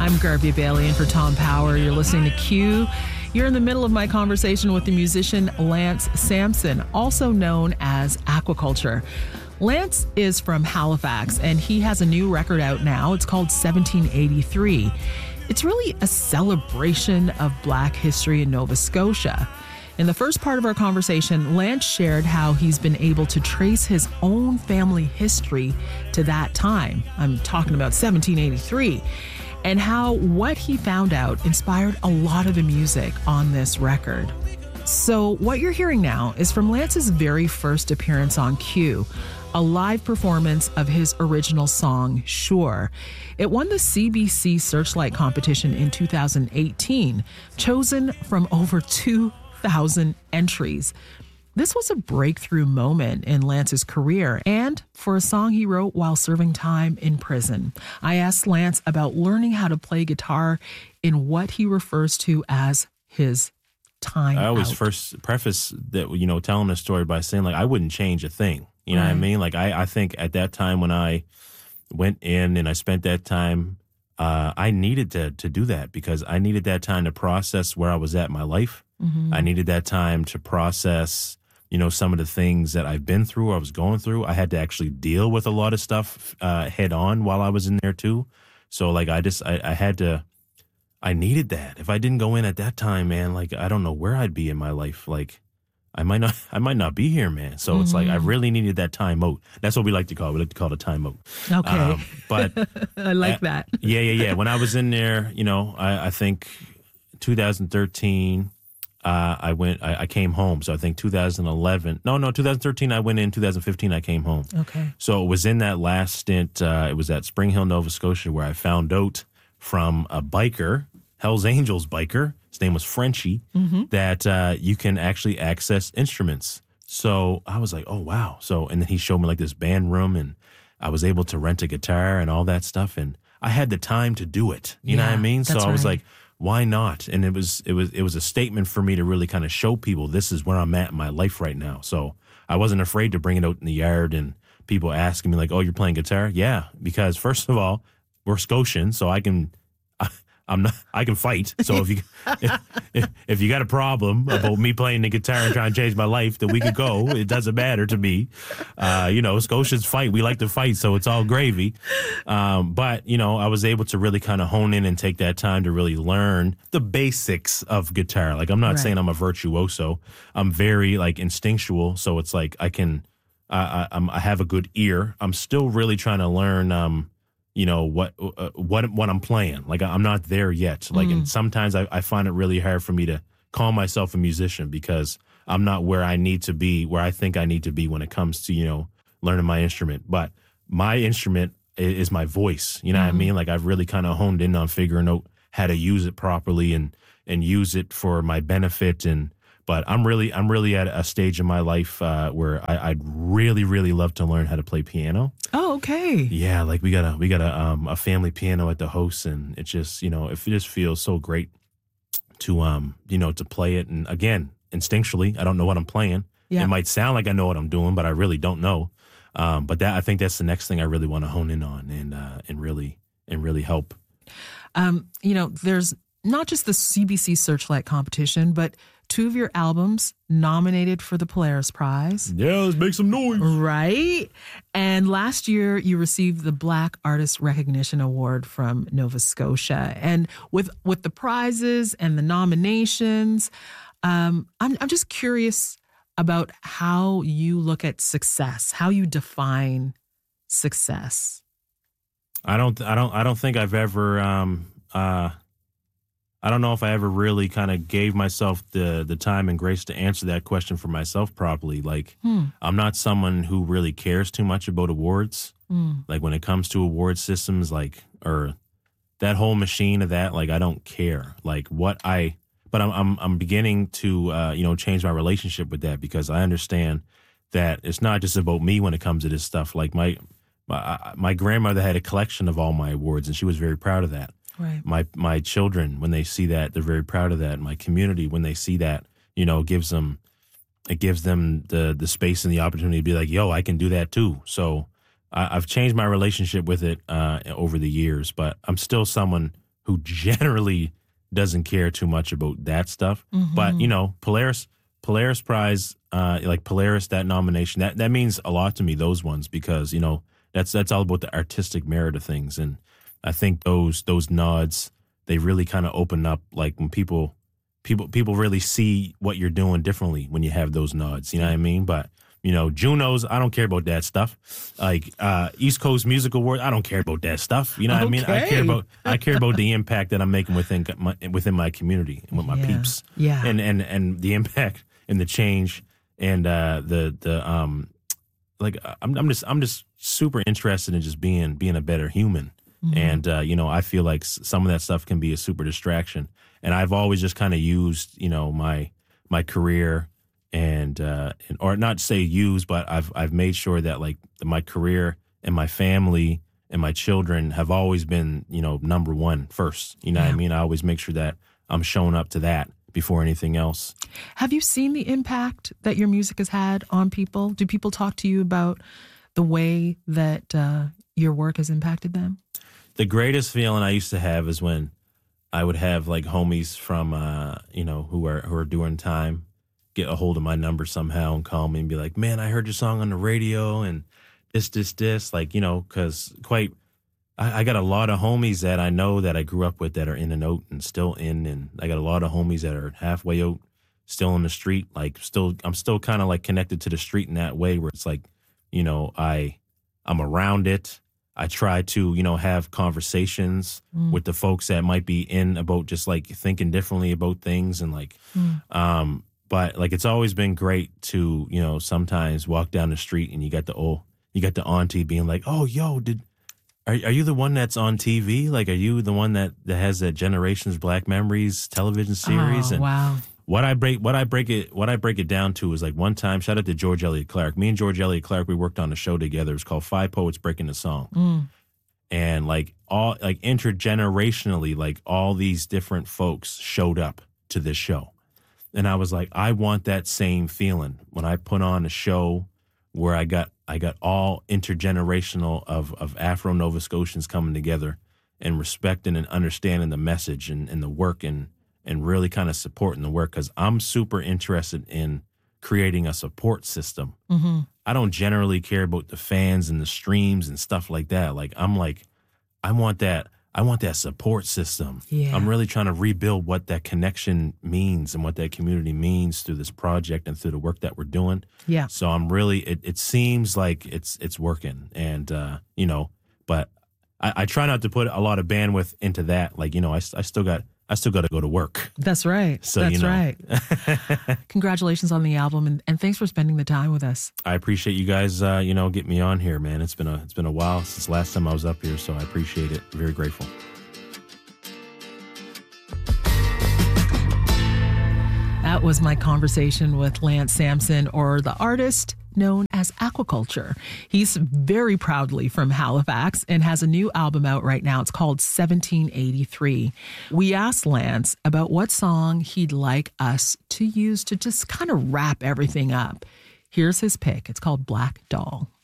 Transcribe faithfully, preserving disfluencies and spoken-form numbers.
I'm Garvey Bailey in for Tom Power. You're listening to Q. You're in the middle of my conversation with the musician Lance Sampson, also known as Aquaculture. Lance is from Halifax, and he has a new record out now. It's called seventeen eighty-three. It's really a celebration of Black history in Nova Scotia. In the first part of our conversation, Lance shared how he's been able to trace his own family history to that time. I'm talking about seventeen eighty-three. And how what he found out inspired a lot of the music on this record. So what you're hearing now is from Lance's very first appearance on Q, a live performance of his original song, Sure. It won the C B C Searchlight competition in two thousand eighteen, chosen from over two thousand entries. This was a breakthrough moment in Lance's career and for a song he wrote while serving time in prison. I asked Lance about learning how to play guitar in what he refers to as his time I always out. first preface that, you know, telling the story by saying, like, I wouldn't change a thing. You know right. what I mean? Like, I, I think at that time when I went in and I spent that time, uh, I needed to to do that because I needed that time to process where I was at in my life. Mm-hmm. I needed that time to process, you know, some of the things that I've been through or I was going through. I had to actually deal with a lot of stuff uh, head on while I was in there too. So like I just, I, I had to, I needed that. If I didn't go in at that time, man, like I don't know where I'd be in my life. Like I might not, I might not be here, man. So mm-hmm. it's like I really needed that time out. That's what we like to call it. We like to call it a time out. Okay. Um, but I like uh, that. Yeah, yeah, yeah. When I was in there, you know, I, I think two thousand thirteen, Uh, I went, I, I came home. So I think two thousand eleven, no, no, two thousand thirteen, I went in, two thousand fifteen, I came home. Okay. So it was in that last stint, uh, it was at Spring Hill, Nova Scotia, where I found out from a biker, Hells Angels biker, his name was Frenchie, mm-hmm. that uh, you can actually access instruments. So I was like, oh, wow. So, and then he showed me like this band room and I was able to rent a guitar and all that stuff. And I had the time to do it. You yeah, know what I mean? So I was right. like, why not? And it was it was it was a statement for me to really kind of show people this is where I'm at in my life right now. So I wasn't afraid to bring it out in the yard and people asking me like, "Oh, you're playing guitar?" Yeah, because first of all, we're Scotian, so I can I, I'm not I can fight. So if you if, if, if you got a problem about me playing the guitar and trying to change my life, then we could go. It doesn't matter to me. Uh, you know, Scotians fight. We like to fight, so it's all gravy. Um, but, you know, I was able to really kind of hone in and take that time to really learn the basics of guitar. Like, I'm not right. saying I'm a virtuoso. I'm very, like, instinctual. So it's like I can, I, I, I'm, I have a good ear. I'm still really trying to learn, um, you know, what, uh, what, what I'm playing. Like, I'm not there yet. Like, mm. and sometimes I, I find it really hard for me to call myself a musician because I'm not where I need to be, where I think I need to be when it comes to, you know, learning my instrument. But my instrument is my voice. You know mm-hmm. what I mean? Like I've really kind of honed in on figuring out how to use it properly and, and use it for my benefit. And, but I'm really, I'm really at a stage in my life uh, where I, I'd really, really love to learn how to play piano. Oh, okay. Yeah. Like we got a, we got a, um, a family piano at the house and it just, you know, it just feels so great to, um, you know, to play it. And again, instinctually, I don't know what I'm playing. Yeah. It might sound like I know what I'm doing, but I really don't know. Um, but that I think that's the next thing I really want to hone in on and uh, and really and really help. Um, you know, there's not just the C B C Searchlight competition, but two of your albums nominated for the Polaris Prize. Yeah, let's make some noise. Right. And last year you received the Black Artist Recognition Award from Nova Scotia. And with with the prizes and the nominations, um, I'm I'm just curious about how you look at success, how you define success. I don't, I don't, I don't think I've ever, um, uh, I don't know if I ever really kind of gave myself the the time and grace to answer that question for myself properly. Like, hmm. I'm not someone who really cares too much about awards. Hmm. Like when it comes to award systems, like, or that whole machine of that, like, I don't care. Like what I, But I'm I'm I'm beginning to uh, you know change my relationship with that because I understand that it's not just about me when it comes to this stuff. Like my my my grandmother had a collection of all my awards, and she was very proud of that. Right. My my children, when they see that, they're very proud of that. My community, when they see that, you know, gives them it gives them the the space and the opportunity to be like, yo, I can do that too. So I, I've changed my relationship with it uh, over the years, but I'm still someone who generally doesn't care too much about that stuff. Mm-hmm. But, you know, Polaris Polaris Prize, uh, like Polaris, that nomination, that, that means a lot to me, those ones, because, you know, that's that's all about the artistic merit of things. And I think those those nods, they really kind of open up, like when people people people really see what you're doing differently when you have those nods, you know what I mean? But, you know, Junos, I don't care about that stuff. Like uh, East Coast Music Award, I don't care about that stuff. You know what okay. I mean? I care about I care about the impact that I'm making within my, within my community and with my yeah. peeps. Yeah. And and and the impact and the change and uh, the the um like I'm I'm just I'm just super interested in just being being a better human. Mm-hmm. And uh, you know, I feel like some of that stuff can be a super distraction. And I've always just kind of used, you know, my my career and uh, and or not say use, but I've I've made sure that like my career and my family and my children have always been, you know, number one first. You know yeah. what I mean? I always make sure that I'm showing up to that before anything else. Have you seen the impact that your music has had on people? Do people talk to you about the way that uh, your work has impacted them? The greatest feeling I used to have is when I would have like homies from, uh, you know, who are who are doing time get a hold of my number somehow and call me and be like, man, I heard your song on the radio and this, this, this, like, you know, because quite, I, I got a lot of homies that I know that I grew up with that are in and out and still in, and I got a lot of homies that are halfway out, still in the street, like still, I'm still kind of like connected to the street in that way where it's like, you know, I, I'm around it. I try to, you know, have conversations mm. with the folks that might be in about just like thinking differently about things and like, mm. um, but like it's always been great to, you know, sometimes walk down the street and you got the old, you got the auntie being like, oh, yo, did, are are you the one that's on T V? Like, are you the one that, that has that Generations Black Memories television series? Oh, and wow. What I break, what I break it, what I break it down to is like one time, shout out to George Elliott Clark. Me and George Elliott Clark, we worked on a show together. It was called Five Poets Breaking the Song. Mm. And like all, like intergenerationally, like all these different folks showed up to this show. And I was like, I want that same feeling when I put on a show where I got, I got all intergenerational of, of Afro Nova Scotians coming together and respecting and understanding the message and, and the work and, and really kind of supporting the work, because I'm super interested in creating a support system. Mm-hmm. I don't generally care about the fans and the streams and stuff like that. Like, I'm like, I want that, I want that support system. Yeah. I'm really trying to rebuild what that connection means and what that community means through this project and through the work that we're doing. Yeah. So I'm really, it, it seems like it's it's working. And, uh, you know, but I, I try not to put a lot of bandwidth into that. Like, you know, I, I still got, I still got to go to work. That's right. So, That's you know. right. Congratulations on the album, and, and thanks for spending the time with us. I appreciate you guys, uh, you know, getting me on here, man. It's been a it's been a while since last time I was up here, so I appreciate it. Very grateful. That was my conversation with Lance Sampson, or the artist known as Aquaculture. He's very proudly from Halifax and has a new album out right now. It's called seventeen eighty-three. We asked Lance about what song he'd like us to use to just kind of wrap everything up. Here's his pick. It's called Black Doll.